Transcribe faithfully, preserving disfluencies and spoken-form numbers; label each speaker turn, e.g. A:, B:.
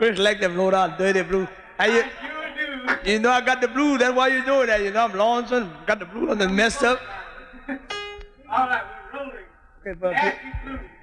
A: Chris like them low down dirty blues. How you, you know I got the blues, that's why you doing that. You know I'm lonesome, got the blues on the messed up.
B: All right, we're rolling.
A: Okay, but